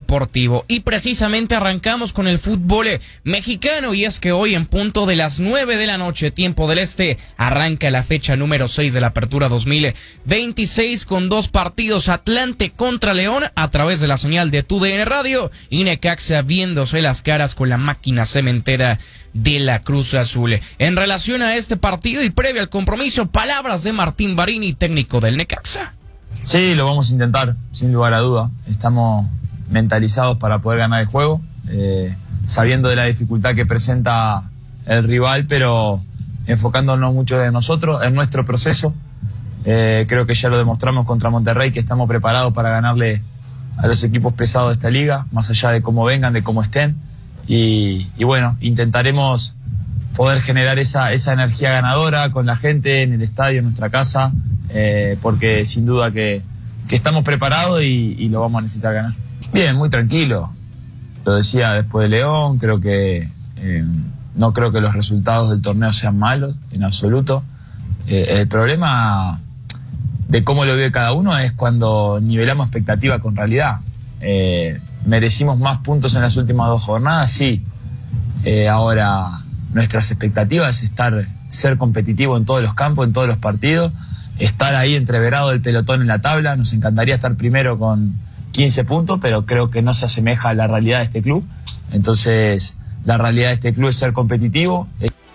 deportivo. Y precisamente arrancamos con el fútbol mexicano, y es que hoy en punto de las 9 de la noche, tiempo del este, arranca la fecha número 6 de la Apertura 2026 con dos partidos: Atlante contra León a través de la señal de TUDN Radio y Necaxa viéndose las caras con la máquina cementera de la Cruz Azul. En relación a este partido y previo al compromiso, palabras de Martín Barini, técnico del Necaxa. Sí, lo vamos a intentar, sin lugar a duda. Estamos mentalizados para poder ganar el juego, sabiendo de la dificultad que presenta el rival, pero enfocándonos mucho en nosotros, en nuestro proceso. Creo que ya lo demostramos contra Monterrey, que estamos preparados para ganarle a los equipos pesados de esta liga, más allá de cómo vengan, de cómo estén. Y bueno, intentaremos poder generar esa energía ganadora con la gente en el estadio, en nuestra casa, porque sin duda que estamos preparados y lo vamos a necesitar ganar. Bien, muy tranquilo. Lo decía después de León, creo que no creo que los resultados del torneo sean malos, en absoluto. El problema de cómo lo vive cada uno es cuando nivelamos expectativa con realidad. ¿Merecimos más puntos en las últimas dos jornadas? Sí. Ahora, nuestras expectativas es ser competitivo en todos los campos, en todos los partidos, estar ahí entreverado del pelotón en la tabla. Nos encantaría estar primero con 15 puntos, pero creo que no se asemeja a la realidad de este club. Entonces, la realidad de este club es ser competitivo.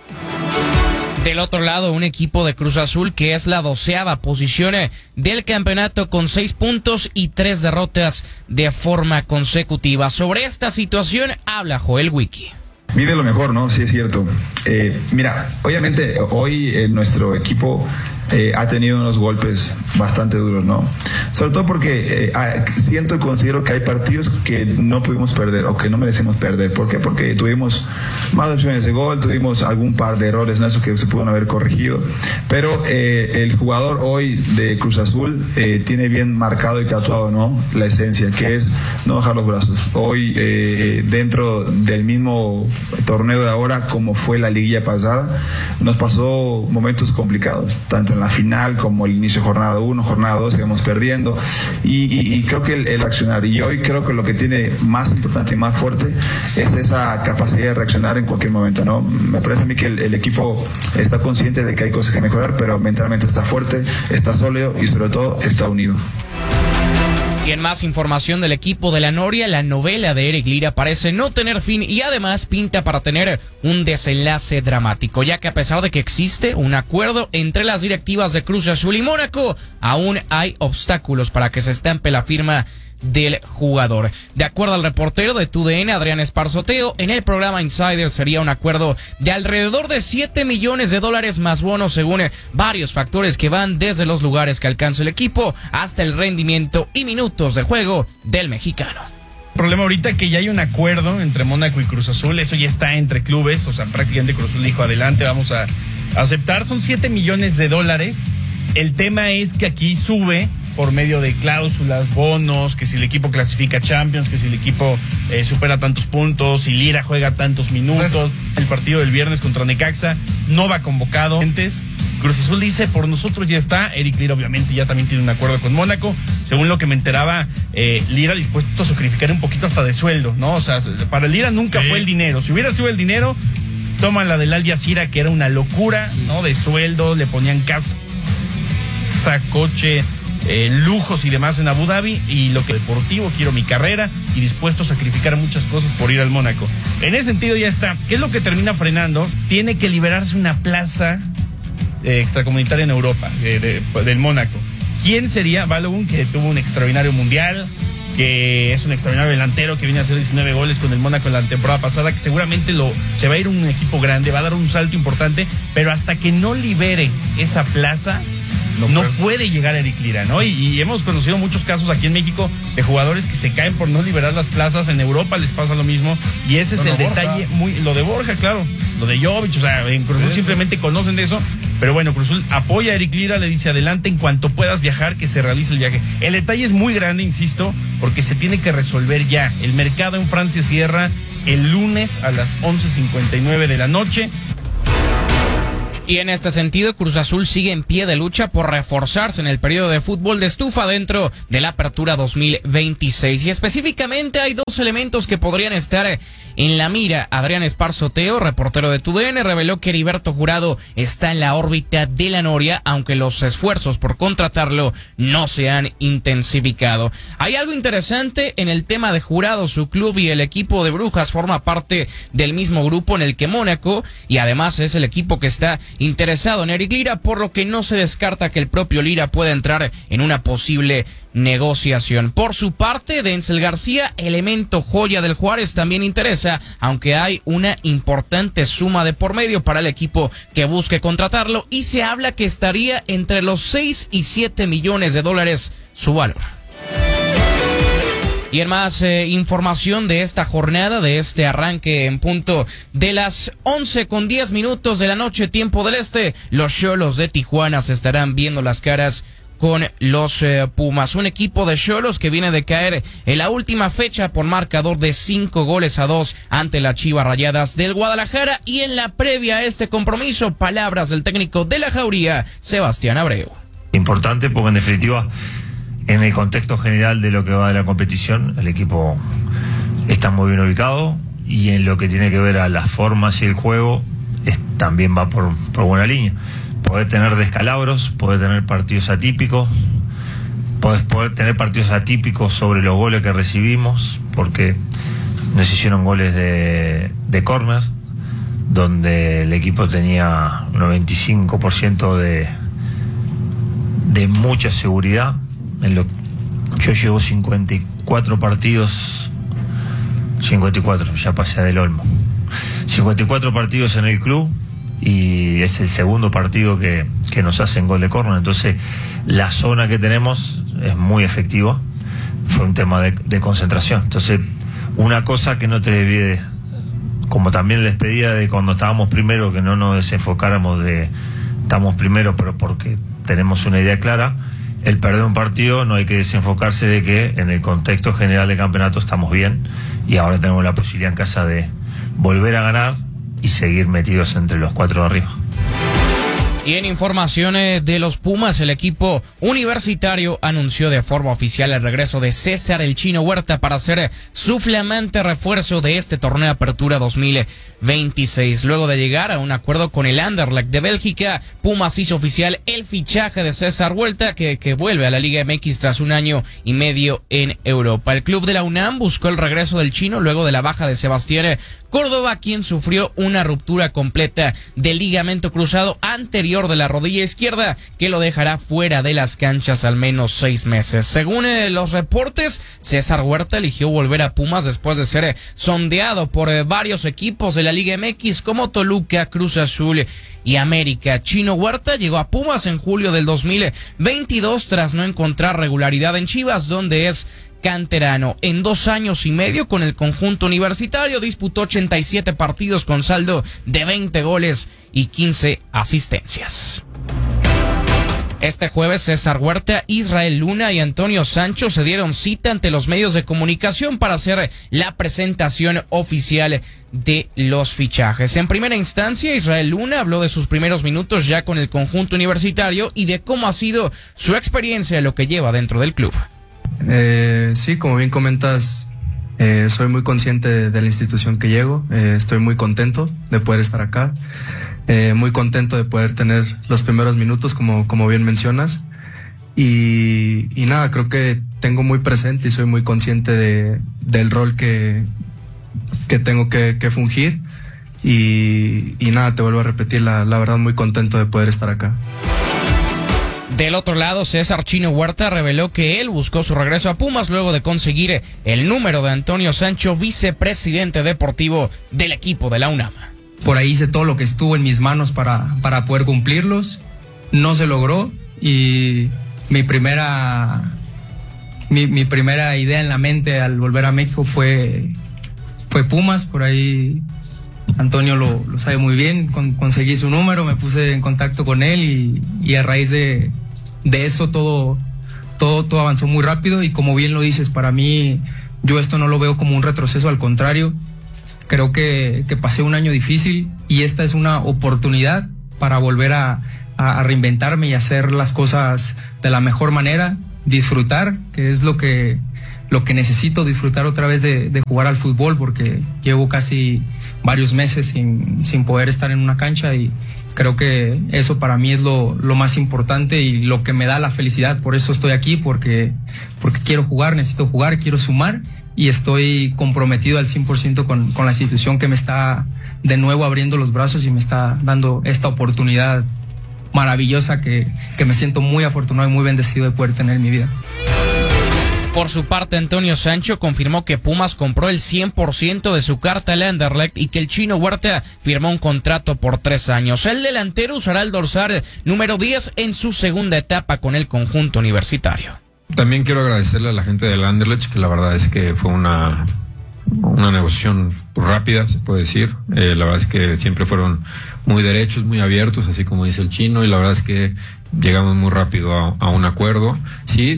Del otro lado, un equipo de Cruz Azul que es la 12ª posición del campeonato con 6 puntos y 3 derrotas de forma consecutiva. Sobre esta situación habla Joel Wiki. Vive lo mejor, ¿no? Sí, es cierto. Mira, obviamente hoy nuestro equipo ha tenido unos golpes bastante duros, ¿no? Sobre todo porque siento y considero que hay partidos que no pudimos perder o que no merecemos perder. ¿Por qué? Porque tuvimos más opciones de gol, tuvimos algún par de errores, ¿no? Eso que se pudieron haber corregido. Pero el jugador hoy de Cruz Azul tiene bien marcado y tatuado, ¿no? La esencia, que es no bajar los brazos. Hoy, dentro del mismo torneo de ahora, como fue la liguilla pasada, nos pasó momentos complicados, tanto en la final como el inicio de jornada 1, jornada 2, íbamos perdiendo y creo que el accionar, y hoy creo que lo que tiene más importante y más fuerte es esa capacidad de reaccionar en cualquier momento, ¿no? Me parece a mí que el equipo está consciente de que hay cosas que mejorar, pero mentalmente está fuerte, está sólido y sobre todo está unido. Y en más información del equipo de la Noria, la novela de Eric Lira parece no tener fin y además pinta para tener un desenlace dramático, ya que a pesar de que existe un acuerdo entre las directivas de Cruz Azul y Mónaco, aún hay obstáculos para que se estampe la firma del jugador. De acuerdo al reportero de TUDN, Adrián Esparzoteo, en el programa Insider sería un acuerdo de alrededor de $7 millones más bonos, según varios factores que van desde los lugares que alcanza el equipo hasta el rendimiento y minutos de juego del mexicano. El problema ahorita es que ya hay un acuerdo entre Mónaco y Cruz Azul, eso ya está entre clubes, o sea, prácticamente Cruz Azul dijo adelante, vamos a aceptar, son $7 millones. El tema es que aquí sube por medio de cláusulas, bonos, que si el equipo clasifica Champions, que si el equipo supera tantos puntos, si Lira juega tantos minutos. El partido del viernes contra Necaxa no va convocado. Cruz Azul dice, por nosotros ya está. Eric Lira obviamente ya también tiene un acuerdo con Mónaco. Según lo que me enteraba, Lira dispuesto a sacrificar un poquito hasta de sueldo, ¿no? O sea, para Lira nunca fue el dinero. Si hubiera sido el dinero, toman la del Al Jazeera, que era una locura, ¿no? De sueldo, le ponían casa, coche, lujos y demás en Abu Dhabi, y lo que deportivo, quiero mi carrera y dispuesto a sacrificar muchas cosas por ir al Mónaco. En ese sentido ya está. ¿Qué es lo que termina frenando? Tiene que liberarse una plaza extracomunitaria en Europa, del Mónaco. ¿Quién sería? Balogun, que tuvo un extraordinario mundial, que es un extraordinario delantero, que viene a hacer 19 goles con el Mónaco en la temporada pasada, que seguramente se va a ir un equipo grande, va a dar un salto importante, pero hasta que no libere esa plaza, no puede llegar Eric Lira, ¿no? Y hemos conocido muchos casos aquí en México de jugadores que se caen por no liberar las plazas. En Europa les pasa lo mismo, y ese es el detalle. Lo de Borja, claro, lo de Jovic, o sea, en Cruz Azul simplemente conocen de eso. Pero bueno, Cruz Azul apoya a Eric Lira, le dice adelante, en cuanto puedas viajar, que se realice el viaje. El detalle es muy grande, insisto, porque se tiene que resolver ya. El mercado en Francia cierra el lunes a las 11:59 de la noche. Y en este sentido, Cruz Azul sigue en pie de lucha por reforzarse en el periodo de fútbol de estufa dentro de la Apertura 2026. Y específicamente hay dos dos elementos que podrían estar en la mira. Adrián Esparzoteo, reportero de TUDN, reveló que Heriberto Jurado está en la órbita de la Noria, aunque los esfuerzos por contratarlo no se han intensificado. Hay algo interesante en el tema de Jurado. Su club y el equipo de Brujas forma parte del mismo grupo en el que Mónaco, y además es el equipo que está interesado en Eric Lira, por lo que no se descarta que el propio Lira pueda entrar en una posible negociación. Por su parte, Denzel García, elemento joya del Juárez, también interesa, aunque hay una importante suma de por medio para el equipo que busque contratarlo, y se habla que estaría entre los 6 y 7 millones de dólares su valor. Y en más información de esta jornada, de este arranque en punto de las 11:10 de la noche, tiempo del este, los Xolos de Tijuana se estarán viendo las caras con los Pumas, un equipo de Xolos que viene de caer en la última fecha por marcador de 5-2 ante las Chivas Rayadas del Guadalajara. Y en la previa a este compromiso, palabras del técnico de la Jauría, Sebastián Abreu. Importante porque en definitiva, en el contexto general de lo que va de la competición, el equipo está muy bien ubicado, y en lo que tiene que ver a las formas y el juego, también va por buena línea. Poder tener descalabros, poder tener partidos atípicos, poder tener partidos atípicos sobre los goles que recibimos, porque nos hicieron goles de córner, donde el equipo tenía un 95% de mucha seguridad. Yo llevo 54 partidos, 54, ya pasé del Olmo, 54 partidos en el club, y es el segundo partido que nos hacen gol de córner. Entonces la zona que tenemos es muy efectiva. Fue un tema de concentración. Entonces, una cosa que no te debí, como también les pedía de cuando estábamos primero, que no nos desenfocáramos de estamos primero pero porque tenemos una idea clara. El perder un partido no hay que desenfocarse de que en el contexto general del campeonato estamos bien, y ahora tenemos la posibilidad en casa de volver a ganar y seguir metidos entre los 4 de arriba. Y en informaciones de los Pumas, el equipo universitario anunció de forma oficial el regreso de César el Chino Huerta para ser su flamante refuerzo de este torneo de Apertura 2026. Luego de llegar a un acuerdo con el Anderlecht de Bélgica, Pumas hizo oficial el fichaje de César Huerta, que vuelve a la Liga MX tras un año y medio en Europa. El club de la UNAM buscó el regreso del chino luego de la baja de Sebastián Córdoba, quien sufrió una ruptura completa del ligamento cruzado anterior de la rodilla izquierda, que lo dejará fuera de las canchas al menos 6 meses. Según los reportes, César Huerta eligió volver a Pumas después de ser sondeado por varios equipos de la Liga MX como Toluca, Cruz Azul y América. Chino Huerta llegó a Pumas en julio del 2022 tras no encontrar regularidad en Chivas, donde es canterano. En 2 años y medio con el conjunto universitario disputó 87 partidos con saldo de 20 goles y 15 asistencias. Este jueves, César Huerta, Israel Luna y Antonio Sancho se dieron cita ante los medios de comunicación para hacer la presentación oficial de los fichajes. En primera instancia, Israel Luna habló de sus primeros minutos ya con el conjunto universitario y de cómo ha sido su experiencia en lo que lleva dentro del club. Sí, como bien comentas, soy muy consciente de la institución que llego, estoy muy contento de poder estar acá, muy contento de poder tener los primeros minutos como bien mencionas, y nada, creo que tengo muy presente y soy muy consciente del rol que tengo que fungir, y nada, te vuelvo a repetir, la verdad muy contento de poder estar acá. Del otro lado, César Chino Huerta reveló que él buscó su regreso a Pumas luego de conseguir el número de Antonio Sancho, vicepresidente deportivo del equipo de la UNAM. Por ahí hice todo lo que estuvo en mis manos para poder cumplirlos. No se logró, y mi primera idea en la mente al volver a México fue Pumas. Por ahí Antonio lo sabe muy bien, conseguí su número, me puse en contacto con él, y a raíz de eso todo avanzó muy rápido, y como bien lo dices, para mí, yo esto no lo veo como un retroceso, al contrario, creo que pasé un año difícil, y esta es una oportunidad para volver a reinventarme y hacer las cosas de la mejor manera, disfrutar, que es lo que lo que necesito, disfrutar otra vez de jugar al fútbol, porque llevo casi varios meses sin poder estar en una cancha, y creo que eso para mí es lo más importante y lo que me da la felicidad. Por eso estoy aquí, porque quiero jugar, necesito jugar, quiero sumar, y estoy comprometido al 100% con la institución, que me está de nuevo abriendo los brazos y me está dando esta oportunidad maravillosa que me siento muy afortunado y muy bendecido de poder tener en mi vida. Por su parte, Antonio Sancho confirmó que Pumas compró el 100% de su carta al Anderlecht y que el chino Huerta firmó un contrato por 3 años. El delantero usará el dorsal número 10 en su segunda etapa con el conjunto universitario. También quiero agradecerle a la gente del Anderlecht, que la verdad es que fue una negociación rápida, se puede decir. La verdad es que siempre fueron muy derechos, muy abiertos, así como dice el chino, y la verdad es que llegamos muy rápido a un acuerdo. Sí,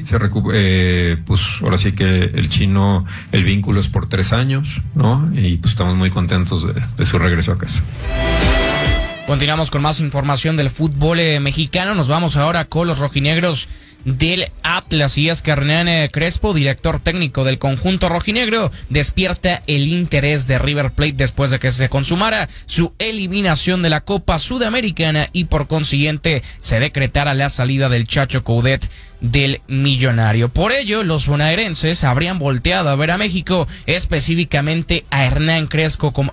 pues ahora sí que el chino, el vínculo es por 3 años, ¿no? Y pues estamos muy contentos de su regreso a casa. Continuamos con más información del fútbol mexicano. Nos vamos ahora con los rojinegros del Atlas, y es que Hernán Crespo, director técnico del conjunto rojinegro, despierta el interés de River Plate después de que se consumara su eliminación de la Copa Sudamericana y por consiguiente se decretara la salida del Chacho Coudet del Millonario. Por ello, los bonaerenses habrían volteado a ver a México, específicamente a Hernán Crespo como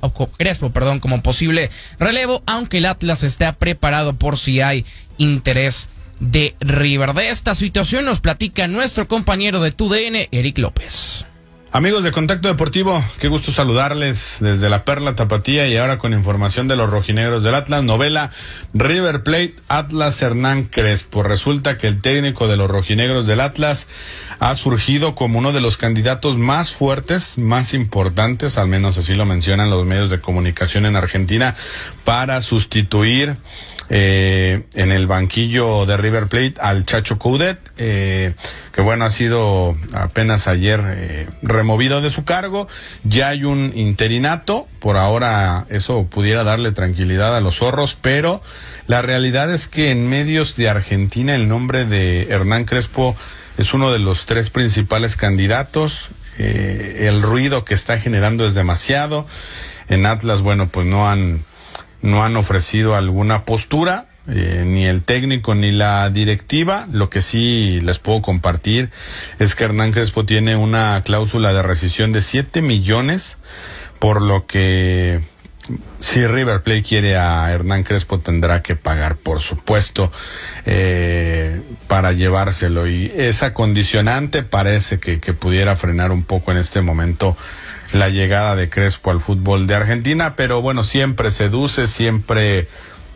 posible relevo, aunque el Atlas está preparado por si hay interés de River. De esta situación nos platica nuestro compañero de TUDN, Eric López. Amigos de Contacto Deportivo, qué gusto saludarles desde la Perla Tapatía, y ahora con información de los rojinegros del Atlas. Novela River Plate, Atlas, Hernán Crespo. Resulta que el técnico de los rojinegros del Atlas ha surgido como uno de los candidatos más fuertes, más importantes, al menos así lo mencionan los medios de comunicación en Argentina, para sustituir en el banquillo de River Plate al Chacho Coudet, que bueno, ha sido apenas ayer removido de su cargo. Ya hay un interinato, por ahora eso pudiera darle tranquilidad a los zorros, pero la realidad es que en medios de Argentina el nombre de Hernán Crespo es uno de los 3 principales candidatos. El ruido que está generando es demasiado. En Atlas, bueno, pues no han ofrecido alguna postura, ni el técnico ni la directiva. Lo que sí les puedo compartir es que Hernán Crespo tiene una cláusula de rescisión de 7 millones, por lo que si River Plate quiere a Hernán Crespo tendrá que pagar, por supuesto, para llevárselo, y esa condicionante parece que pudiera frenar un poco en este momento la llegada de Crespo al fútbol de Argentina. Pero bueno, siempre seduce, siempre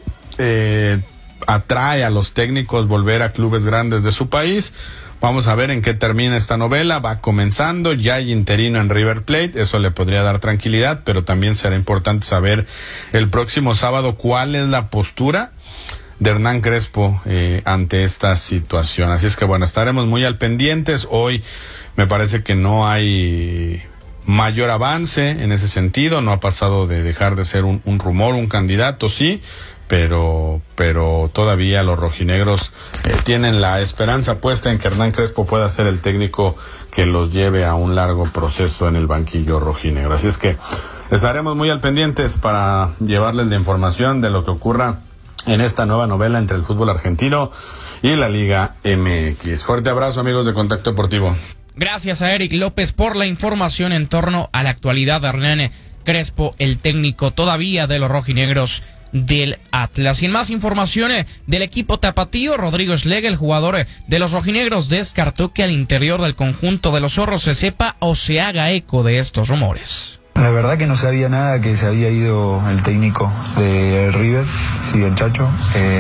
atrae a los técnicos volver a clubes grandes de su país. Vamos a ver en qué termina esta novela. Va comenzando, ya hay interino en River Plate, eso le podría dar tranquilidad, pero también será importante saber el próximo sábado cuál es la postura de Hernán Crespo ante esta situación. Así es que bueno, estaremos muy al pendientes. Hoy me parece que no hay mayor avance en ese sentido, no ha pasado de dejar de ser un rumor, un candidato, sí, pero todavía los rojinegros tienen la esperanza puesta en que Hernán Crespo pueda ser el técnico que los lleve a un largo proceso en el banquillo rojinegro. Así es que estaremos muy al pendientes para llevarles la información de lo que ocurra en esta nueva novela entre el fútbol argentino y la Liga MX. Fuerte abrazo, amigos de Contacto Deportivo. Gracias a Eric López por la información en torno a la actualidad de Hernán Crespo, el técnico todavía de los rojinegros del Atlas. Y en más información del equipo tapatío, Rodrigo Schlegel, el jugador de los rojinegros, descartó que al interior del conjunto de los zorros se sepa o se haga eco de estos rumores. La verdad que no sabía nada que se había ido el técnico de River, sí, el Chacho,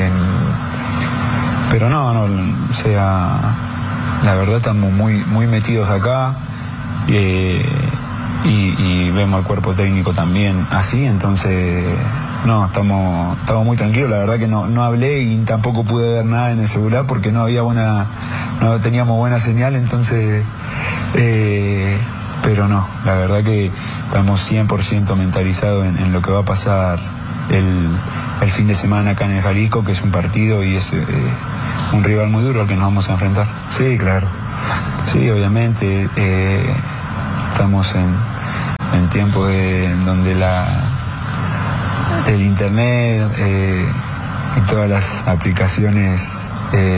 pero no, o sea, la verdad estamos muy metidos acá, y vemos al cuerpo técnico también así, entonces no, estamos muy tranquilos. La verdad que no hablé y tampoco pude ver nada en el celular porque no teníamos buena señal, entonces pero no, la verdad que estamos 100% mentalizados en lo que va a pasar el fin de semana acá en el Jalisco, que es un partido y es un rival muy duro al que nos vamos a enfrentar. Sí, claro. Sí, obviamente estamos en tiempos en donde el internet y todas las aplicaciones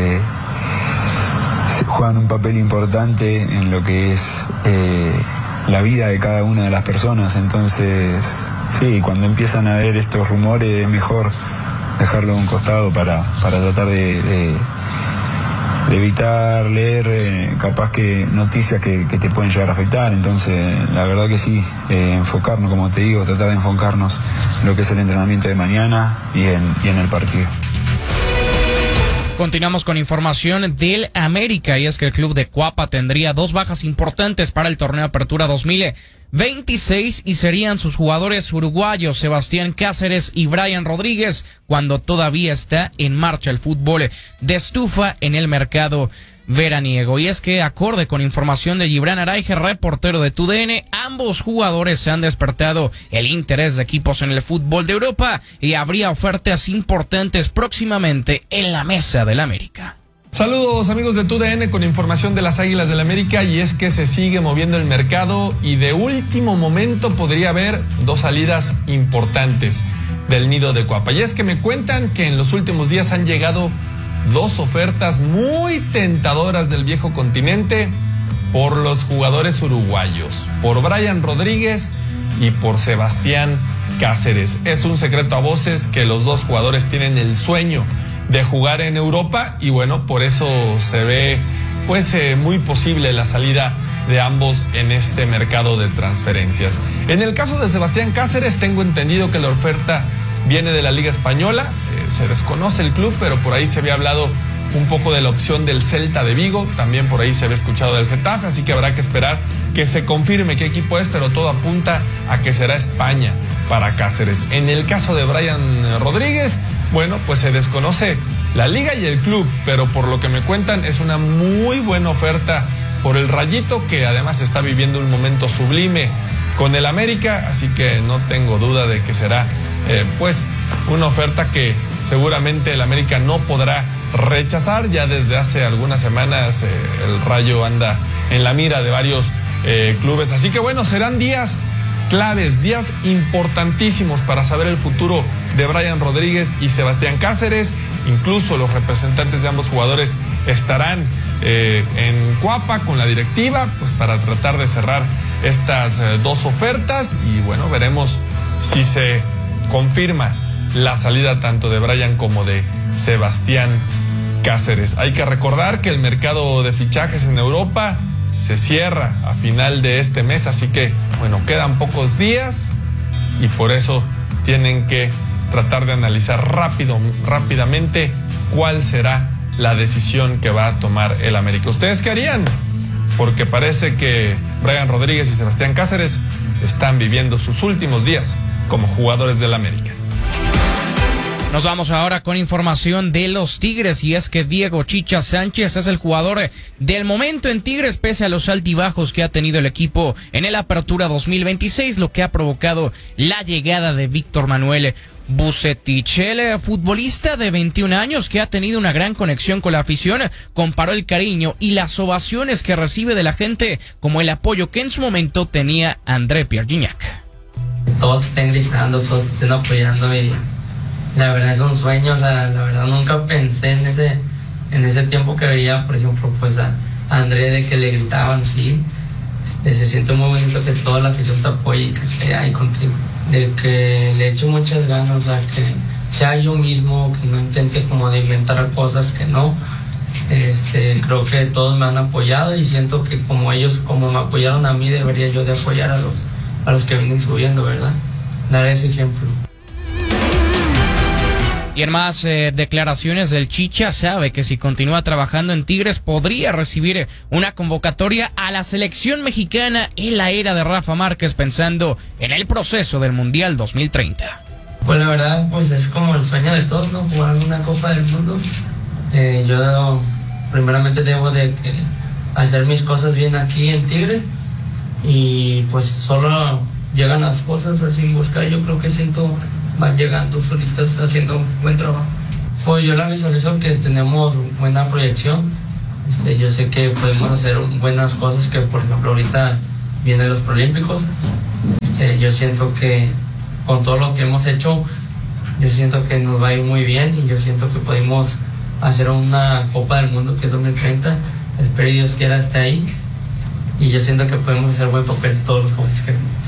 juegan un papel importante en lo que es la vida de cada una de las personas. Entonces, sí, cuando empiezan a haber estos rumores es mejor dejarlo a un costado para tratar de evitar leer capaz que noticias que te pueden llegar a afectar. Entonces, la verdad que sí, enfocarnos, como te digo, tratar de enfocarnos en lo que es el entrenamiento de mañana y en el partido. Continuamos con información del América, y es que el club de Cuapa tendría 2 bajas importantes para el torneo Apertura 2026 y serían sus jugadores uruguayos Sebastián Cáceres y Brian Rodríguez, cuando todavía está en marcha el fútbol de estufa en el mercado veraniego. Y es que, acorde con información de Gibran Araige, reportero de TUDN, ambos jugadores se han despertado el interés de equipos en el fútbol de Europa y habría ofertas importantes próximamente en la mesa del América. Saludos amigos de TUDN con información de las Águilas del América, y es que se sigue moviendo el mercado y de último momento podría haber 2 salidas importantes del nido de Cuapa. Y es que me cuentan que en los últimos días han llegado 2 ofertas muy tentadoras del viejo continente por los jugadores uruguayos, por Brian Rodríguez y por Sebastián Cáceres. Es un secreto a voces que los 2 jugadores tienen el sueño de jugar en Europa, y bueno, por eso se ve pues muy posible la salida de ambos en este mercado de transferencias. En el caso de Sebastián Cáceres, tengo entendido que la oferta viene de la Liga Española, se desconoce el club, pero por ahí se había hablado un poco de la opción del Celta de Vigo, también por ahí se había escuchado del Getafe, así que habrá que esperar que se confirme qué equipo es, pero todo apunta a que será España para Cáceres. En el caso de Brian Rodríguez, bueno, pues se desconoce la liga y el club, pero por lo que me cuentan es una muy buena oferta por el Rayito, que además está viviendo un momento sublime con el América, así que no tengo duda de que será pues una oferta que seguramente el América no podrá rechazar. Ya desde hace algunas semanas el Rayo anda en la mira de varios clubes, así que bueno, serán días claves, días importantísimos para saber el futuro de Brian Rodríguez y Sebastián Cáceres. Incluso los representantes de ambos jugadores estarán en Cuapa con la directiva, pues para tratar de cerrar estas 2 ofertas, y bueno, veremos si se confirma la salida tanto de Brian como de Sebastián Cáceres. Hay que recordar que el mercado de fichajes en Europa se cierra a final de este mes, así que bueno, quedan pocos días y por eso tienen que tratar de analizar rápidamente cuál será la decisión que va a tomar el América. ¿Ustedes qué harían? Porque parece que Brian Rodríguez y Sebastián Cáceres están viviendo sus últimos días como jugadores del América. Nos vamos ahora con información de los Tigres, y es que Diego Chicha Sánchez es el jugador del momento en Tigres, pese a los altibajos que ha tenido el equipo en el Apertura 2026, lo que ha provocado la llegada de Víctor Manuel Vucetich. El futbolista de 21 años, que ha tenido una gran conexión con la afición, comparó el cariño y las ovaciones que recibe de la gente como el apoyo que en su momento tenía André Pierre Gignac. Todos estén gritando, todos estén apoyando, y la verdad es un sueño. O sea, la verdad nunca pensé en ese tiempo que veía, por ejemplo, pues a André, de que le gritaban, sí. Se siente muy bonito que toda la afición te apoye y que esté ahí contigo. De que le echo muchas ganas, o sea, que sea yo mismo, que no intente como de inventar cosas que no. Creo que todos me han apoyado y siento que como ellos, como me apoyaron a mí, debería yo de apoyar a los que vienen subiendo, ¿verdad? Dar ese ejemplo. Y en más declaraciones del Chicha, sabe que si continúa trabajando en Tigres podría recibir una convocatoria a la selección mexicana en la era de Rafa Márquez, pensando en el proceso del Mundial 2030. Pues la verdad, pues es como el sueño de todos, ¿no? Jugar una Copa del Mundo. Yo primeramente debo de hacer mis cosas bien aquí en Tigres, y pues solo llegan las cosas así sin buscar. Yo creo que van llegando solitas, haciendo un buen trabajo. Pues yo la visualizo que tenemos buena proyección, Yo sé que podemos hacer buenas cosas, que por ejemplo ahorita vienen los Prolímpicos. Yo siento que con todo lo que hemos hecho, yo siento que nos va a ir muy bien y yo siento que podemos hacer una Copa del Mundo que es 2030. Espero y Dios quiera esté ahí y yo siento que podemos hacer buen papel todos los jóvenes que venimos.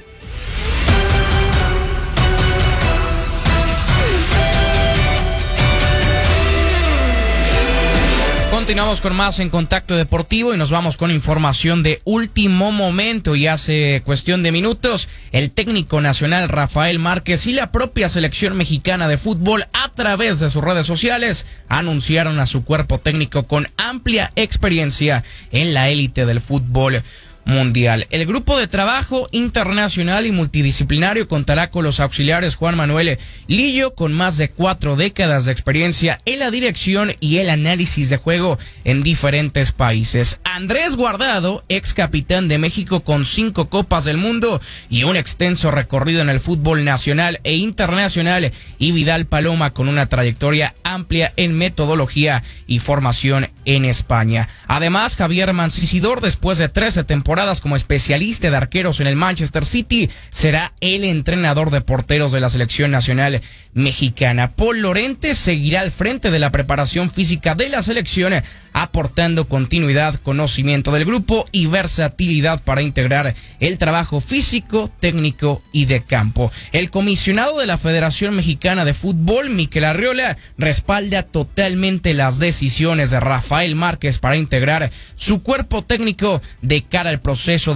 Continuamos con más en Contacto Deportivo y nos vamos con información de último momento. Y hace cuestión de minutos, el técnico nacional Rafael Márquez y la propia selección mexicana de fútbol, a través de sus redes sociales, anunciaron a su cuerpo técnico con amplia experiencia en la élite del fútbol mundial. El grupo de trabajo internacional y multidisciplinario contará con los auxiliares Juan Manuel Lillo, con más de 4 décadas de experiencia en la dirección y el análisis de juego en diferentes países. Andrés Guardado, ex capitán de México con 5 Copas del Mundo y un extenso recorrido en el fútbol nacional e internacional, y Vidal Paloma, con una trayectoria amplia en metodología y formación en España. Además, Javier Mancisidor, después de 13 temporadas como especialista de arqueros en el Manchester City, será el entrenador de porteros de la selección nacional mexicana. Paul Lorente seguirá al frente de la preparación física de la selección, aportando continuidad, conocimiento del grupo y versatilidad para integrar el trabajo físico, técnico y de campo. El comisionado de la Federación Mexicana de Fútbol, Miquel Arriola, respalda totalmente las decisiones de Rafael Márquez para integrar su cuerpo técnico de cara al proceso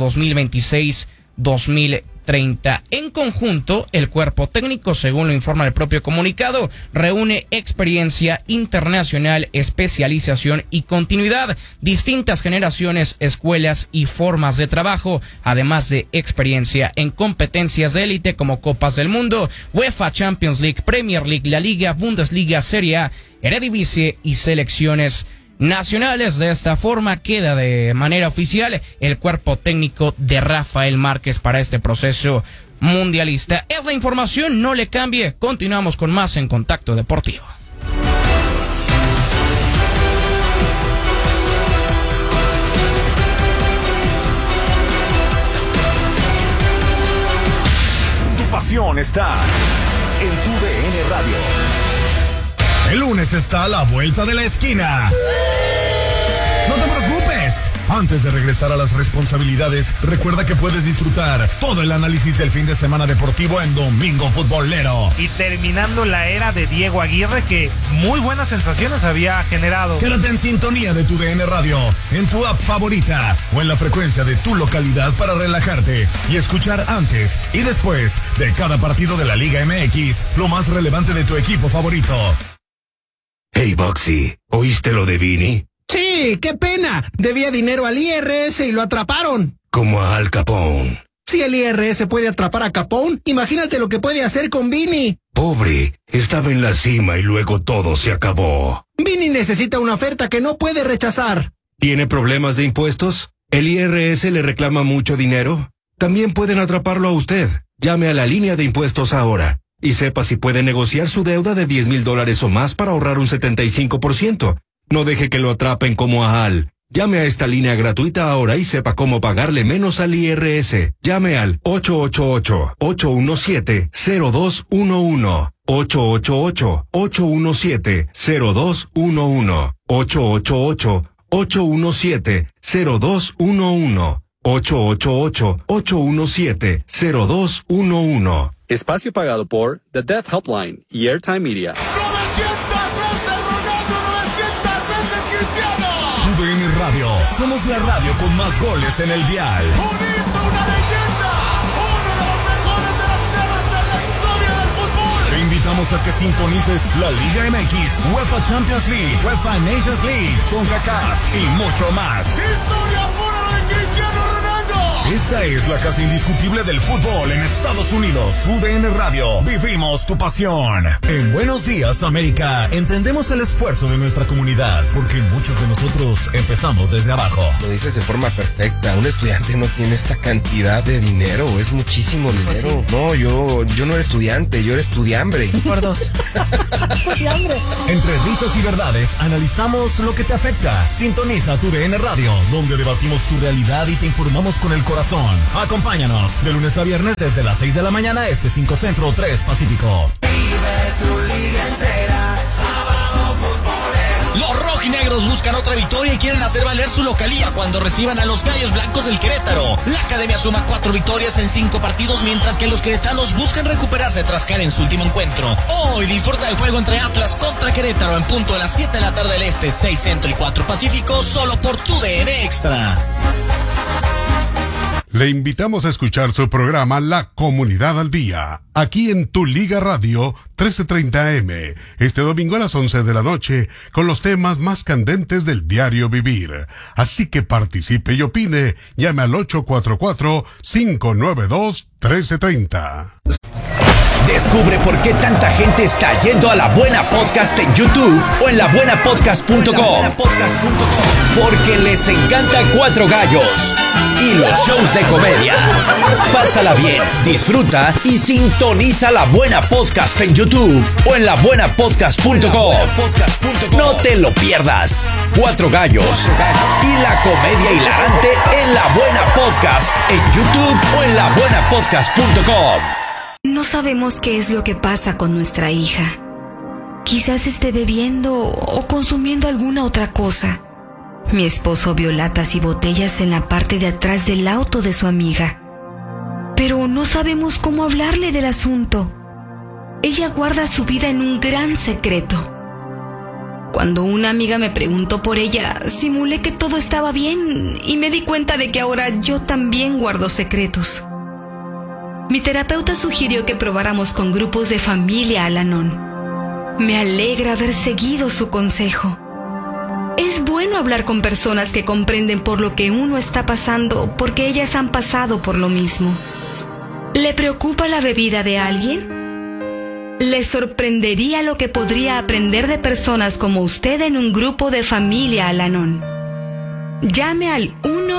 2026-2030. En conjunto, el cuerpo técnico, según lo informa el propio comunicado, reúne experiencia internacional, especialización y continuidad, distintas generaciones, escuelas y formas de trabajo, además de experiencia en competencias de élite como Copas del Mundo, UEFA Champions League, Premier League, La Liga, Bundesliga, Serie A, Eredivisie y selecciones nacionales. De esta forma queda de manera oficial el cuerpo técnico de Rafael Márquez para este proceso mundialista. Es la información, no le cambie. Continuamos con más en Contacto Deportivo. Tu pasión está en tu DN Radio. El lunes está a la vuelta de la esquina. No te preocupes. Antes de regresar a las responsabilidades, recuerda que puedes disfrutar todo el análisis del fin de semana deportivo en Domingo Futbolero. Y terminando la era de Diego Aguirre, que muy buenas sensaciones había generado. Quédate en sintonía de tu DN Radio, en tu app favorita o en la frecuencia de tu localidad para relajarte y escuchar antes y después de cada partido de la Liga MX lo más relevante de tu equipo favorito. Hey, Boxy, ¿oíste lo de Vini? Sí, qué pena. Debía dinero al IRS y lo atraparon. Como a Al Capone. Si el IRS puede atrapar a Capone, imagínate lo que puede hacer con Vini. Pobre, estaba en la cima y luego todo se acabó. Vini necesita una oferta que no puede rechazar. ¿Tiene problemas de impuestos? ¿El IRS le reclama mucho dinero? También pueden atraparlo a usted. Llame a la línea de impuestos ahora y sepa si puede negociar su deuda de $10,000 o más para ahorrar un 75%. No deje que lo atrapen como a Al. Llame a esta línea gratuita ahora y sepa cómo pagarle menos al IRS. Llame al 888-817-0211. 888-817-0211. 888-817-0211. 888-817-0211. Espacio pagado por The Death Helpline y Airtime Media. 900 Cristiano. Tu DN Radio. Somos la radio con más goles en el dial. Bonito, una leyenda. Uno de los mejores delanteros en la historia del fútbol. Te invitamos a que sintonices la Liga MX, UEFA Champions League, UEFA Nations League, CONCACAF y mucho más. Historia pura de Cristiano Ronaldo. Esta es la casa indiscutible del fútbol en Estados Unidos. TUDN Radio. Vivimos tu pasión. En Buenos Días, América, entendemos el esfuerzo de nuestra comunidad, porque muchos de nosotros empezamos desde abajo. Lo dices de forma perfecta. Un estudiante no tiene esta cantidad de dinero. Es muchísimo dinero. Pues sí. No, yo no era estudiante, yo era estudiambre. Por dos. Estudiambre. Entre risas y verdades, analizamos lo que te afecta. Sintoniza TUDN Radio, donde debatimos tu realidad y te informamos con el corazón. Acompáñanos de lunes a viernes desde las 6 de la mañana, 5 Centro, 3 Pacífico. Vive tu liga entera, sábado futbolero. Los rojinegros buscan otra victoria y quieren hacer valer su localía cuando reciban a los Gallos Blancos del Querétaro. La academia suma 4 victorias en 5 partidos, mientras que los queretanos buscan recuperarse tras caer en su último encuentro. Hoy disfruta el juego entre Atlas contra Querétaro en punto de las 7 de la tarde del Este, 6 Centro y 4 Pacífico, solo por TUDN Extra. Le invitamos a escuchar su programa La Comunidad al Día, aquí en Tu Liga Radio 1330 AM, este domingo a las 11 de la noche, con los temas más candentes del diario vivir. Así que participe y opine, llame al 844-592-1330. Descubre por qué tanta gente está yendo a La Buena Podcast en YouTube o en labuenapodcast.com. Porque les encanta Cuatro Gallos y los shows de comedia. Pásala bien, disfruta y sintoniza La Buena Podcast en YouTube o en labuenapodcast.com. No te lo pierdas. Cuatro Gallos y la comedia hilarante en La Buena Podcast en YouTube o en labuenapodcast.com. No sabemos qué es lo que pasa con nuestra hija. Quizás esté bebiendo o consumiendo alguna otra cosa. Mi esposo vio latas y botellas en la parte de atrás del auto de su amiga. Pero no sabemos cómo hablarle del asunto. Ella guarda su vida en un gran secreto. Cuando una amiga me preguntó por ella, simulé que todo estaba bien y me di cuenta de que ahora yo también guardo secretos. Mi terapeuta sugirió que probáramos con grupos de familia Al-Anon. Me alegra haber seguido su consejo. Es bueno hablar con personas que comprenden por lo que uno está pasando, porque ellas han pasado por lo mismo. ¿Le preocupa la bebida de alguien? ¿Le sorprendería lo que podría aprender de personas como usted en un grupo de familia Al-Anon? Llame al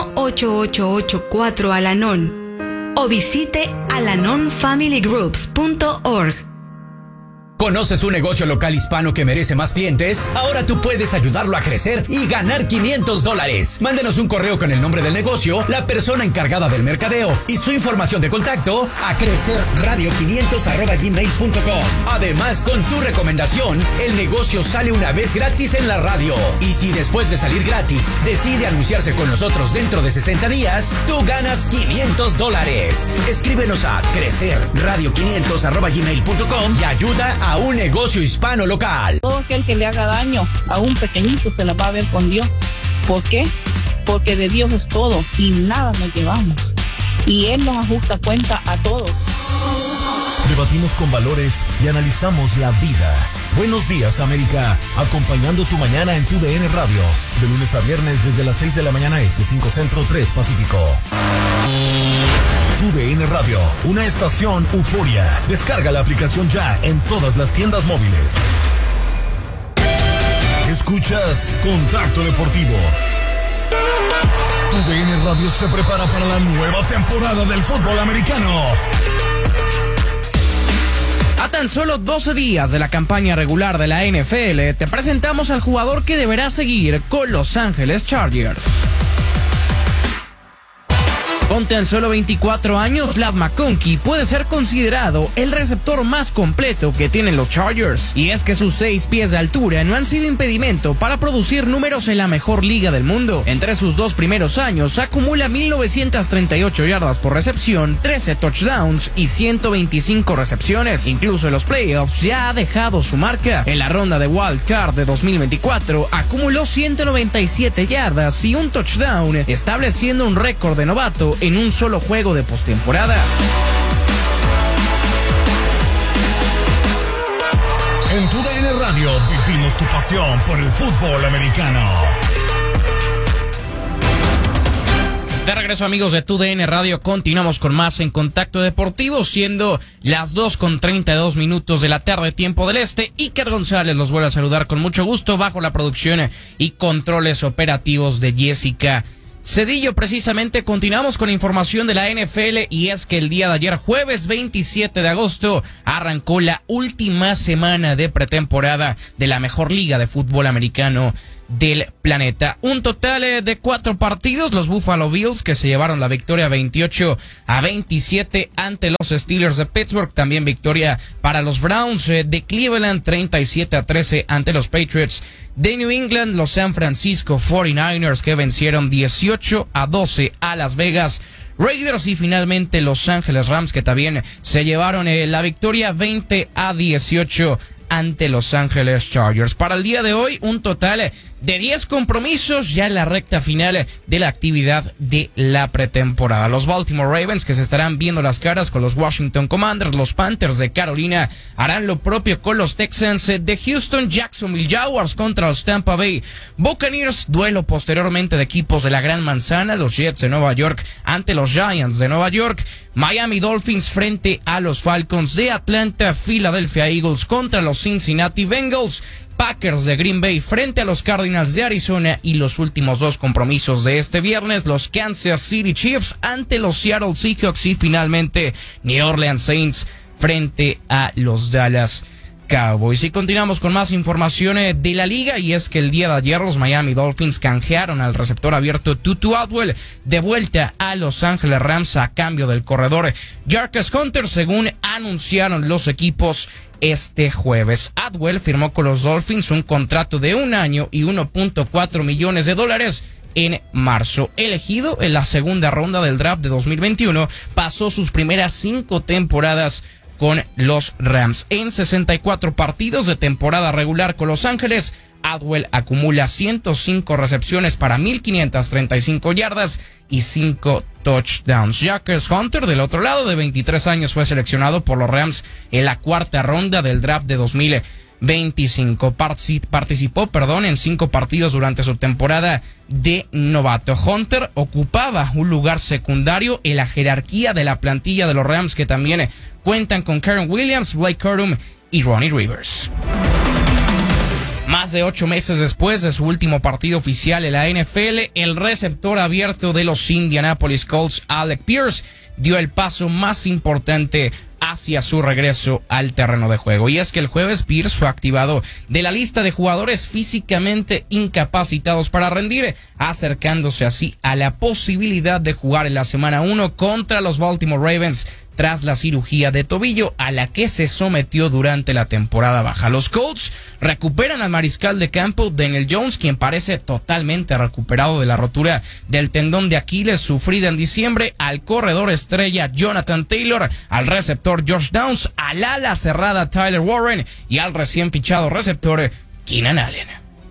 1-8884-Al-Anon o visite alanonfamilygroups.org. ¿Conoces un negocio local hispano que merece más clientes? Ahora tú puedes ayudarlo a crecer y ganar $500. Mándenos un correo con el nombre del negocio, la persona encargada del mercadeo y su información de contacto a crecerradio500@gmail.com. Además, con tu recomendación, el negocio sale una vez gratis en la radio. Y si después de salir gratis decide anunciarse con nosotros dentro de 60 días, tú ganas $500. Escríbenos a crecerradio500@gmail.com y ayuda a un negocio hispano local. Todo aquel que le haga daño a un pequeñito se la va a ver con Dios. ¿Por qué? Porque de Dios es todo y nada nos llevamos. Y Él nos ajusta cuenta a todos. Debatimos con valores y analizamos la vida. Buenos días, América, acompañando tu mañana en TUDN Radio, de lunes a viernes desde las 6 de la mañana 5 Centro, 3 Pacífico. TUDN Radio, una estación euforia. Descarga la aplicación ya en todas las tiendas móviles. Escuchas Contacto Deportivo. TUDN Radio se prepara para la nueva temporada del fútbol americano. A tan solo 12 días de la campaña regular de la NFL, te presentamos al jugador que deberá seguir con Los Ángeles Chargers. Con tan solo 24 años, Vlad McConkey puede ser considerado el receptor más completo que tienen los Chargers. Y es que sus 6 pies de altura no han sido impedimento para producir números en la mejor liga del mundo. Entre sus 2 primeros años acumula 1,938 yardas por recepción, 13 touchdowns y 125 recepciones. Incluso en los playoffs ya ha dejado su marca. En la ronda de Wild Card de 2024 acumuló 197 yardas y un touchdown, estableciendo un récord de novato en un solo juego de postemporada. En TUDN Radio vivimos tu pasión por el fútbol americano. De regreso, amigos de TUDN Radio, continuamos con más en Contacto Deportivo, siendo las 2:32 de la tarde, tiempo del este. Iker González los vuelve a saludar con mucho gusto bajo la producción y controles operativos de Jessica Cedillo. Precisamente continuamos con información de la NFL, y es que el día de ayer, jueves 27 de agosto, arrancó la última semana de pretemporada de la mejor liga de fútbol americano del planeta. Un total de 4 partidos, los Buffalo Bills, que se llevaron la victoria 28-27 ante los Steelers de Pittsburgh. También victoria para los Browns de Cleveland, 37-13 ante los Patriots de New England. Los San Francisco 49ers, que vencieron 18-12 a Las Vegas Raiders. Y finalmente Los Ángeles Rams, que también se llevaron la victoria 20-18 ante Los Ángeles Chargers. Para el día de hoy, un total de 10 compromisos ya en la recta final de la actividad de la pretemporada. Los Baltimore Ravens, que se estarán viendo las caras con los Washington Commanders. Los Panthers de Carolina harán lo propio con los Texans de Houston. Jacksonville Jaguars contra los Tampa Bay Buccaneers. Duelo posteriormente de equipos de la Gran Manzana. Los Jets de Nueva York ante los Giants de Nueva York. Miami Dolphins frente a los Falcons de Atlanta. Philadelphia Eagles contra los Cincinnati Bengals. Packers de Green Bay frente a los Cardinals de Arizona. Y los últimos 2 compromisos de este viernes, los Kansas City Chiefs ante los Seattle Seahawks. Y finalmente New Orleans Saints frente a los Dallas Cowboys. Y continuamos con más información de la liga, y es que el día de ayer los Miami Dolphins canjearon al receptor abierto Tutu Atwell de vuelta a Los Ángeles Rams a cambio del corredor Jarquez Hunter, según anunciaron los equipos este jueves. Atwell firmó con los Dolphins un contrato de 1 año y $1.4 millones en marzo. Elegido en la segunda ronda del draft de 2021, pasó sus primeras 5 temporadas con los Rams. En 64 partidos de temporada regular con Los Ángeles, Atwell acumula 105 recepciones para 1,535 yardas y 5 touchdowns. Jarquez Hunter, del otro lado, de 23 años, fue seleccionado por los Rams en la 4ª ronda del draft de 2025. Participó en 5 partidos durante su temporada de novato. Hunter ocupaba un lugar secundario en la jerarquía de la plantilla de los Rams, que también cuentan con Karen Williams, Blake Cordum y Ronnie Rivers. Más de 8 meses después de su último partido oficial en la NFL, el receptor abierto de los Indianapolis Colts, Alec Pierce, dio el paso más importante hacia su regreso al terreno de juego. Y es que el jueves Pierce fue activado de la lista de jugadores físicamente incapacitados para rendir, acercándose así a la posibilidad de jugar en la semana 1 contra los Baltimore Ravens, tras la cirugía de tobillo a la que se sometió durante la temporada baja. Los Colts recuperan al mariscal de campo Daniel Jones, quien parece totalmente recuperado de la rotura del tendón de Aquiles sufrida en diciembre, al corredor estrella Jonathan Taylor, al receptor Josh Downs, al ala cerrada Tyler Warren y al recién fichado receptor Keenan Allen.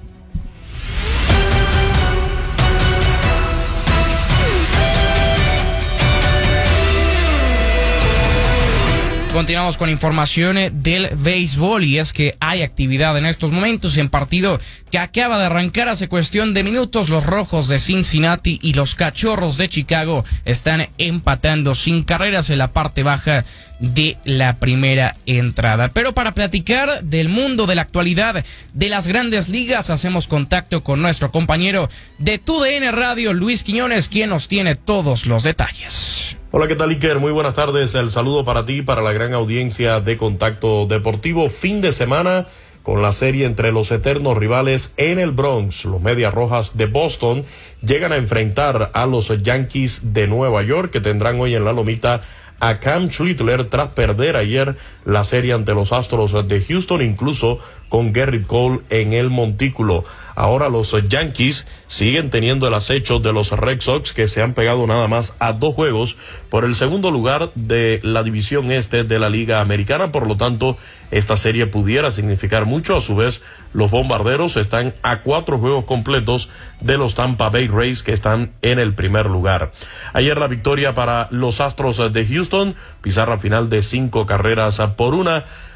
Continuamos con información del béisbol, y es que hay actividad en estos momentos en partido que acaba de arrancar hace cuestión de minutos. Los Rojos de Cincinnati y los Cachorros de Chicago están empatando sin carreras en la parte baja de la primera entrada. Pero para platicar del mundo de la actualidad de las grandes ligas, hacemos contacto con nuestro compañero de TUDN Radio, Luis Quiñones, quien nos tiene todos los detalles. Hola, ¿qué tal, Iker? Muy buenas tardes. El saludo para ti, para la gran audiencia de Contacto Deportivo. Fin de semana con la serie entre los eternos rivales en el Bronx. Los Medias Rojas de Boston llegan a enfrentar a los Yankees de Nueva York, que tendrán hoy en la lomita a Cam Schlittler tras perder ayer la serie ante los Astros de Houston, incluso con Gerrit Cole en el montículo. Ahora los Yankees siguen teniendo el acecho de los Red Sox, que se han pegado nada más a 2 juegos por el segundo lugar de la división este de la Liga Americana. Por lo tanto, esta serie pudiera significar mucho. A su vez, los Bombarderos están a 4 juegos completos de los Tampa Bay Rays, que están en el primer lugar. Ayer la victoria para los Astros de Houston, pizarra final de 5 carreras por 1.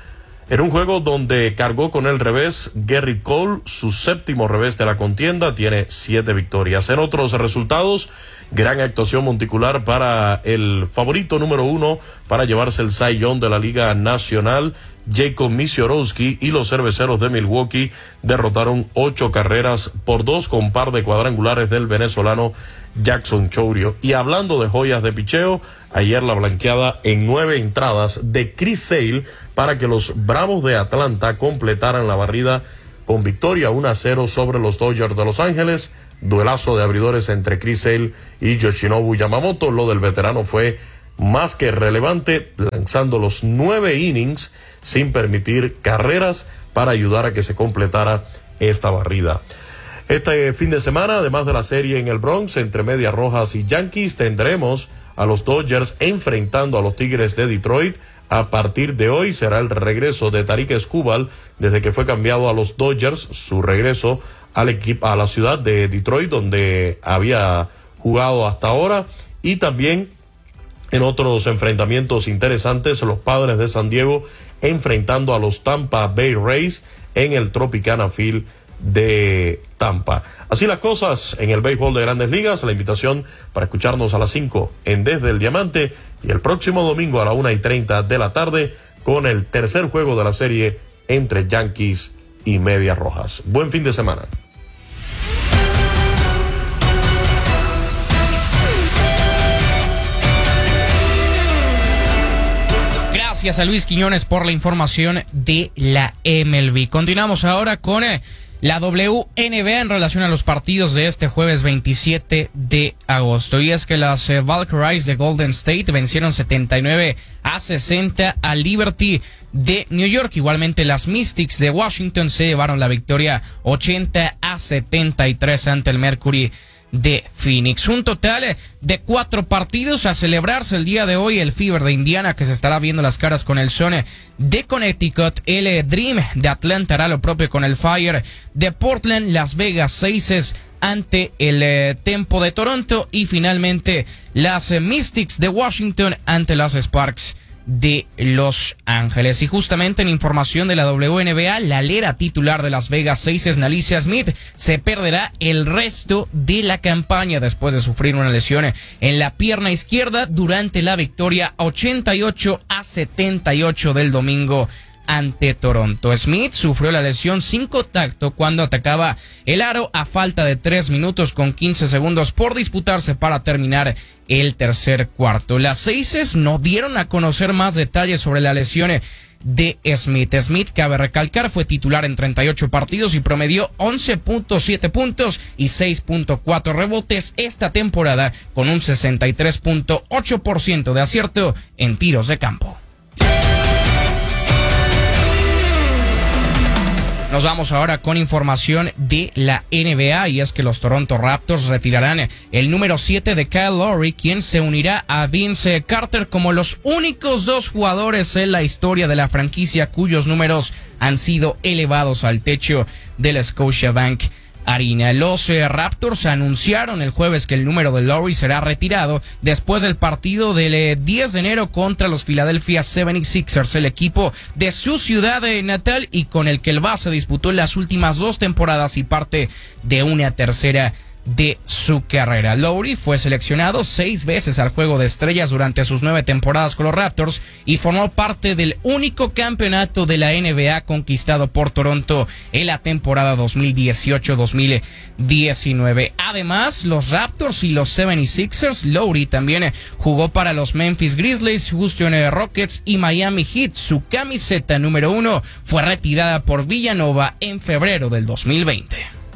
En un juego donde cargó con el revés, Gerrit Cole, su 7º revés de la contienda, tiene 7 victorias. En otros resultados, gran actuación monticular para el favorito número 1 para llevarse el Cy Young de la Liga Nacional, Jacob Misiorowski, y los cerveceros de Milwaukee derrotaron 8-2 con par de cuadrangulares del venezolano Jackson Chourio. Y hablando de joyas de picheo, ayer la blanqueada en 9 entradas de Chris Sale para que los Bravos de Atlanta completaran la barrida con victoria 1-0 sobre los Dodgers de Los Ángeles. Duelazo de abridores entre Chris Sale y Yoshinobu Yamamoto. Lo del veterano fue más que relevante, lanzando los 9 innings sin permitir carreras para ayudar a que se completara esta barrida. Este fin de semana, además de la serie en el Bronx entre Medias Rojas y Yankees, tendremos a los Dodgers enfrentando a los Tigres de Detroit. A partir de hoy será el regreso de Tarik Skubal desde que fue cambiado a los Dodgers, su regreso al equipo, a la ciudad de Detroit, donde había jugado hasta ahora. Y también en otros enfrentamientos interesantes, los Padres de San Diego enfrentando a los Tampa Bay Rays en el Tropicana Field de Tampa. Así las cosas en el béisbol de Grandes Ligas. La invitación para escucharnos a las 5 en Desde el Diamante y el próximo domingo a la 1:30 de la tarde con el tercer juego de la serie entre Yankees y Medias Rojas. Buen fin de semana. Gracias a Luis Quiñones por la información de la MLB. Continuamos ahora con la WNBA en relación a los partidos de este jueves 27 de agosto. Y es que las Valkyries de Golden State vencieron 79-60 a Liberty de New York. Igualmente las Mystics de Washington se llevaron la victoria 80-73 ante el Mercury de Phoenix. Un total de 4 partidos a celebrarse el día de hoy. El Fever de Indiana, que se estará viendo las caras con el Sun de Connecticut. El Dream de Atlanta hará lo propio con el Fire de Portland. Las Vegas Aces ante el Tempo de Toronto. Y finalmente las Mystics de Washington ante las Sparks de Los Ángeles. Y justamente en información de la WNBA, la alera titular de Las Vegas Aces, Nalicia Smith, se perderá el resto de la campaña después de sufrir una lesión en la pierna izquierda durante la victoria 88-78 del domingo ante Toronto. Smith sufrió la lesión sin contacto cuando atacaba el aro a falta de 3 minutos con 15 segundos por disputarse para terminar el tercer cuarto. Las Aces no dieron a conocer más detalles sobre la lesión de Smith. Smith, cabe recalcar, fue titular en 38 partidos y promedió 11.7 puntos y 6.4 rebotes esta temporada con un 63.8% de acierto en tiros de campo. Nos vamos ahora con información de la NBA y es que los Toronto Raptors retirarán el número 7 de Kyle Lowry, quien se unirá a Vince Carter como los únicos 2 jugadores en la historia de la franquicia cuyos números han sido elevados al techo del Scotiabank Arena. Los Raptors anunciaron el jueves que el número de Lowry será retirado después del partido del 10 de enero contra los Philadelphia 76ers, el equipo de su ciudad natal y con el que el base disputó las últimas 2 temporadas y parte de una tercera de su carrera. Lowry fue seleccionado 6 veces al Juego de Estrellas durante sus 9 temporadas con los Raptors y formó parte del único campeonato de la NBA conquistado por Toronto en la temporada 2018-2019. Además, los Raptors y los 76ers, Lowry también jugó para los Memphis Grizzlies, Houston Rockets y Miami Heat. Su camiseta número 1 fue retirada por Villanova en febrero del 2020.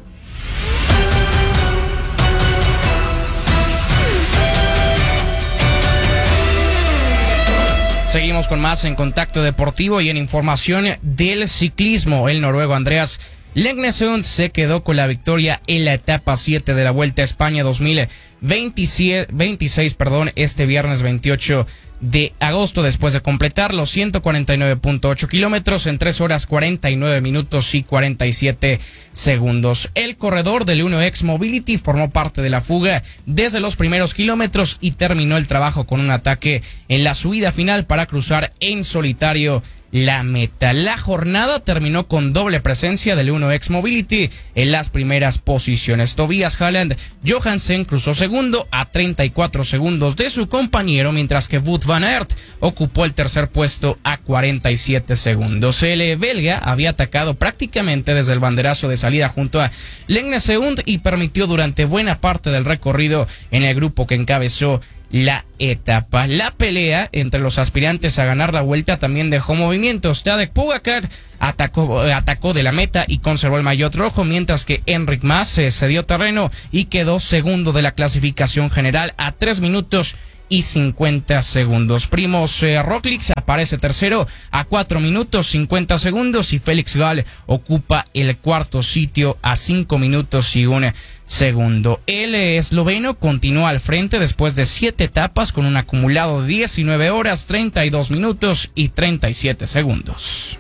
Seguimos con más en Contacto Deportivo y en información del ciclismo. El noruego Andreas Leknesund se quedó con la victoria en la etapa 7 de la Vuelta a España 2026, este viernes 28 de agosto, después de completar los 149.8 kilómetros en 3 horas 49 minutos y 47 segundos. El corredor del UnoX Mobility formó parte de la fuga desde los primeros kilómetros y terminó el trabajo con un ataque en la subida final para cruzar en solitario la meta. La jornada terminó con doble presencia del Uno X Mobility en las primeras posiciones. Tobias Haaland Johansen cruzó segundo a 34 segundos de su compañero, mientras que Wout van Aert ocupó el tercer puesto a 47 segundos. El belga había atacado prácticamente desde el banderazo de salida junto a Legne Seund y permitió durante buena parte del recorrido en el grupo que encabezó la etapa. La pelea entre los aspirantes a ganar la vuelta también dejó movimientos. Tadej Pogačar atacó de la meta y conservó el maillot rojo, mientras que Enric Mas se dio terreno y quedó segundo de la clasificación general a 3 minutos y 50 segundos. Primoz Roglic aparece tercero a 4 minutos 50 segundos y Félix Gall ocupa el cuarto sitio a 5 minutos y 1 segundo. El esloveno continúa al frente después de 7 etapas con un acumulado de 19 horas, 32 minutos y 37 segundos.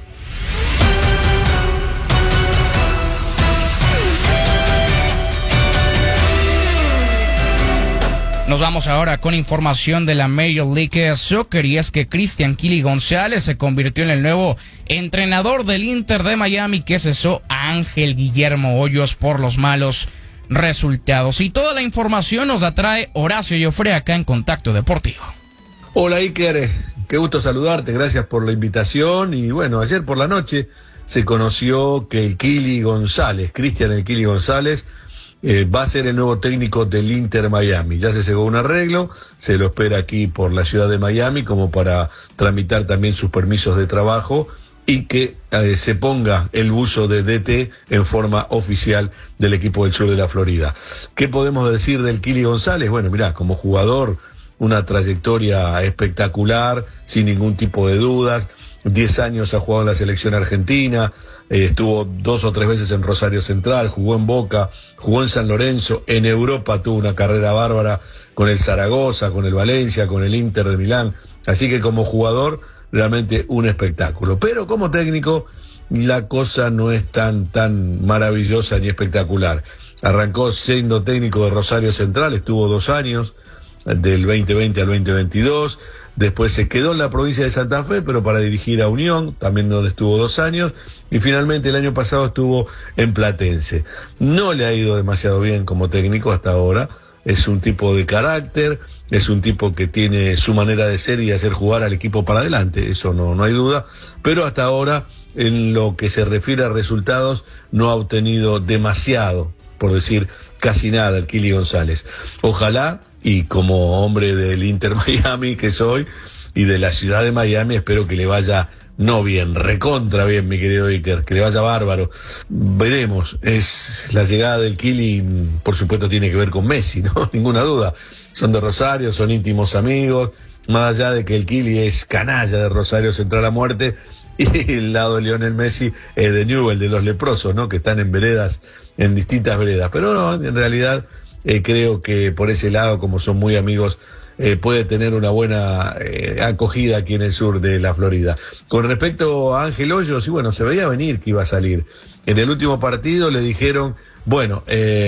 Nos vamos ahora con información de la Major League Soccer, y es que Cristian Kili González se convirtió en el nuevo entrenador del Inter de Miami, que cesó a Ángel Guillermo Hoyos por los malos resultados. Y toda la información nos la trae Horacio Joffre acá en Contacto Deportivo. Hola Iker, qué gusto saludarte, gracias por la invitación. Y bueno, ayer por la noche se conoció que el Kili González, Cristian el Kili González, va a ser el nuevo técnico del Inter Miami. Ya se llegó un arreglo, se lo espera aquí por la ciudad de Miami como para tramitar también sus permisos de trabajo y que se ponga el buzo de DT en forma oficial del equipo del sur de la Florida. ¿Qué podemos decir del Kili González? Bueno, mirá, como jugador, una trayectoria espectacular, sin ningún tipo de dudas. 10 años ha jugado en la selección argentina, estuvo 2 o 3 veces en Rosario Central, jugó en Boca, jugó en San Lorenzo, en Europa tuvo una carrera bárbara con el Zaragoza, con el Valencia, con el Inter de Milán, así que como jugador realmente un espectáculo, pero como técnico la cosa no es tan maravillosa ni espectacular. Arrancó siendo técnico de Rosario Central, estuvo 2 años, del 2020 al 2022, después se quedó en la provincia de Santa Fe, pero para dirigir a Unión, también donde estuvo 2 años, y finalmente el año pasado estuvo en Platense. No le ha ido demasiado bien como técnico hasta ahora, es un tipo de carácter, es un tipo que tiene su manera de ser y hacer jugar al equipo para adelante, eso no hay duda, pero hasta ahora, en lo que se refiere a resultados, no ha obtenido demasiado, por decir casi nada, el Kili González. Ojalá, y como hombre del Inter Miami que soy, y de la ciudad de Miami, espero que le vaya no bien, recontra bien, mi querido Iker, que le vaya bárbaro. Veremos, es la llegada del Kili, por supuesto tiene que ver con Messi, ¿no? Ninguna duda. Son de Rosario, son íntimos amigos, más allá de que el Kili es canalla de Rosario Central a muerte, y el lado de Lionel Messi es de Newell, de los leprosos, ¿no? Que están en veredas, en distintas veredas. Pero no, en realidad creo que por ese lado, como son muy amigos, puede tener una buena acogida aquí en el sur de la Florida. Con respecto a Ángel Hoyos, y bueno, se veía venir que iba a salir. En el último partido le dijeron, bueno,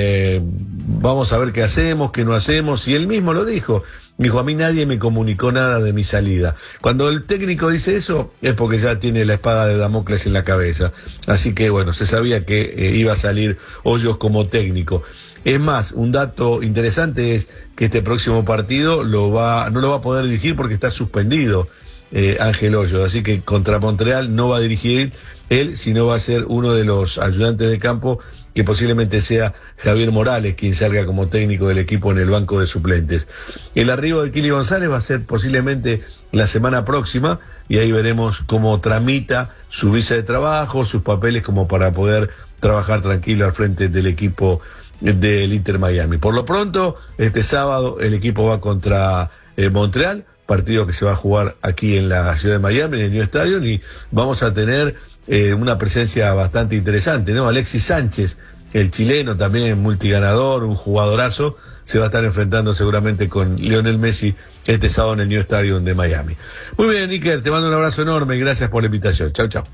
vamos a ver qué hacemos, qué no hacemos, y él mismo lo dijo. Dijo, a mí nadie me comunicó nada de mi salida. Cuando el técnico dice eso, es porque ya tiene la espada de Damocles en la cabeza. Así que bueno, se sabía que iba a salir Hoyos como técnico. Es más, un dato interesante es que este próximo partido no lo va a poder dirigir porque está suspendido Ángel Hoyos, así que contra Montreal no va a dirigir él, sino va a ser uno de los ayudantes de campo, que posiblemente sea Javier Morales quien salga como técnico del equipo en el banco de suplentes. El arribo de Kili González va a ser posiblemente la semana próxima, y ahí veremos cómo tramita su visa de trabajo, sus papeles, como para poder trabajar tranquilo al frente del equipo del Inter Miami. Por lo pronto, este sábado el equipo va contra Montreal, partido que se va a jugar aquí en la ciudad de Miami, en el New Stadium, y vamos a tener una presencia bastante interesante, ¿no? Alexis Sánchez, el chileno, también multiganador, un jugadorazo, se va a estar enfrentando seguramente con Lionel Messi este sábado en el New Stadium de Miami. Muy bien, Iker, te mando un abrazo enorme y gracias por la invitación. Chau, chau.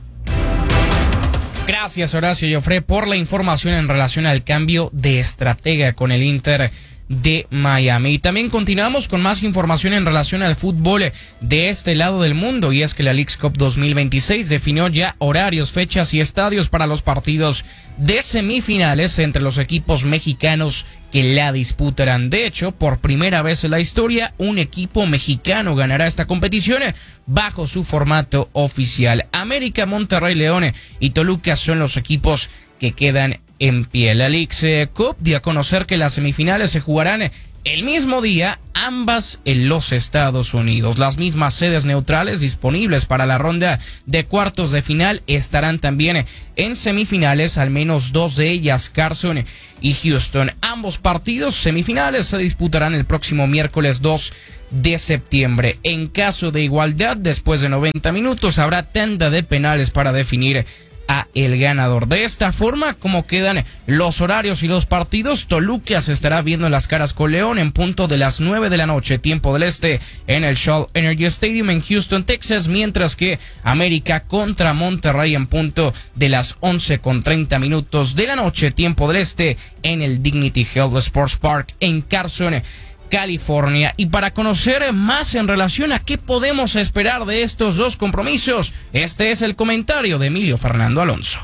Gracias, Horacio Joffre, por la información en relación al cambio de estratega con el Inter de Miami. Y también continuamos con más información en relación al fútbol de este lado del mundo, y es que la Leagues Cup 2026 definió ya horarios, fechas y estadios para los partidos de semifinales entre los equipos mexicanos que la disputarán. De hecho, por primera vez en la historia, un equipo mexicano ganará esta competición bajo su formato oficial. América, Monterrey, León y Toluca son los equipos que quedan en pie. La Leagues Cup dio a conocer que las semifinales se jugarán el mismo día, ambas en los Estados Unidos. Las mismas sedes neutrales disponibles para la ronda de cuartos de final estarán también en semifinales, al menos dos de ellas, Carson y Houston. Ambos partidos semifinales se disputarán el próximo miércoles 2 de septiembre. En caso de igualdad, después de 90 minutos, habrá tanda de penales para definir a el ganador. De esta forma, como quedan los horarios y los partidos, Toluca se estará viendo las caras con León en punto de las 9 de la noche, tiempo del este, en el Shell Energy Stadium en Houston, Texas, mientras que América contra Monterrey en punto de las 11:30 de la noche, tiempo del este, en el Dignity Health Sports Park en Carson, California. Y para conocer más en relación a qué podemos esperar de estos dos compromisos, este es el comentario de Emilio Fernando Alonso.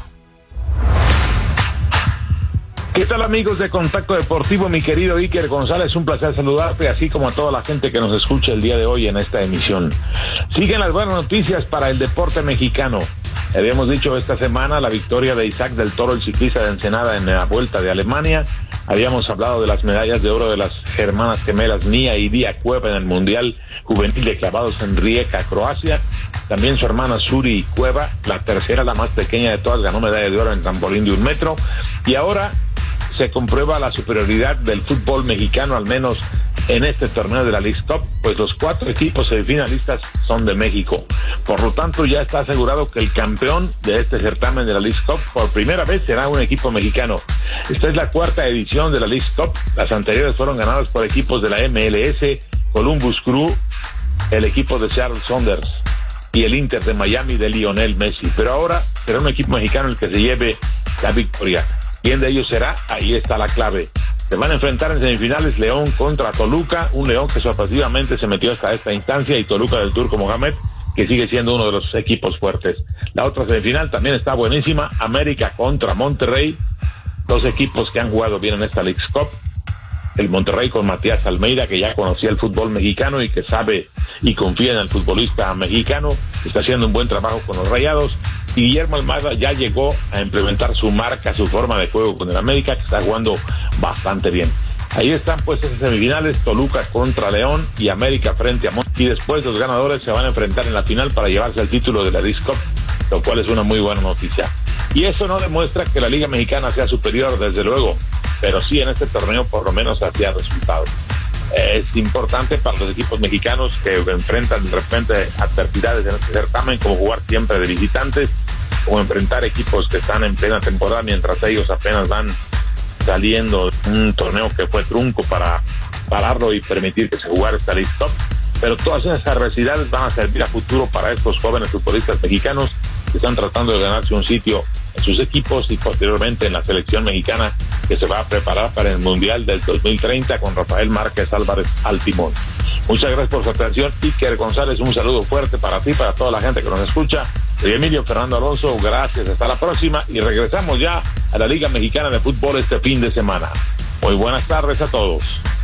¿Qué tal, amigos de Contacto Deportivo? Mi querido Iker González, un placer saludarte, así como a toda la gente que nos escucha el día de hoy en esta emisión. Siguen las buenas noticias para el deporte mexicano. Habíamos dicho esta semana la victoria de Isaac del Toro, el ciclista de Ensenada, en la Vuelta de Alemania. Habíamos hablado de las medallas de oro de las hermanas gemelas Nia y Dia Cueva en el Mundial Juvenil de Clavados en Rijeka, Croacia. También su hermana Suri Cueva, la tercera, la más pequeña de todas, ganó medalla de oro en trampolín de 1 metro. Y ahora se comprueba la superioridad del fútbol mexicano, al menos en este torneo de la Leagues Cup, pues los 4 equipos semifinalistas son de México. Por lo tanto, ya está asegurado que el campeón de este certamen de la Leagues Cup por primera vez será un equipo mexicano. Esta es la 4ª edición de la Leagues Cup. Las anteriores fueron ganadas por equipos de la MLS, Columbus Crew, el equipo de Seattle Sounders y el Inter de Miami de Lionel Messi. Pero ahora será un equipo mexicano el que se lleve la victoria. ¿Quién de ellos será? Ahí está la clave. Se van a enfrentar en semifinales León contra Toluca, un León que sorpresivamente se metió hasta esta instancia, y Toluca del Turco Mohamed, que sigue siendo uno de los equipos fuertes. La otra semifinal también está buenísima, América contra Monterrey, 2 equipos que han jugado bien en esta Leagues Cup. El Monterrey con Matías Almeida, que ya conocía el fútbol mexicano y que sabe y confía en el futbolista mexicano, está haciendo un buen trabajo con los Rayados. Y Guillermo Almada ya llegó a implementar su marca, su forma de juego con el América, que está jugando bastante bien. Ahí están pues esas semifinales, Toluca contra León y América frente a Monterrey. Y después los ganadores se van a enfrentar en la final para llevarse el título de la Leagues Cup, lo cual es una muy buena noticia. Y eso no demuestra que la Liga Mexicana sea superior, desde luego, pero sí en este torneo por lo menos hacía resultados. Es importante para los equipos mexicanos que enfrentan de repente adversidades en este certamen, como jugar siempre de visitantes, o enfrentar equipos que están en plena temporada mientras ellos apenas van saliendo de un torneo que fue trunco para pararlo y permitir que se jugara esta Leagues Cup. Pero todas esas adversidades van a servir a futuro para estos jóvenes futbolistas mexicanos que están tratando de ganarse un sitio en sus equipos y posteriormente en la selección mexicana, que se va a preparar para el Mundial del 2030 con Rafael Márquez Álvarez al timón. Muchas gracias por su atención. Iker González, un saludo fuerte para ti, para toda la gente que nos escucha. Soy Emilio Fernando Alonso, gracias, hasta la próxima, y regresamos ya a la Liga Mexicana de Fútbol este fin de semana. Muy buenas tardes a todos.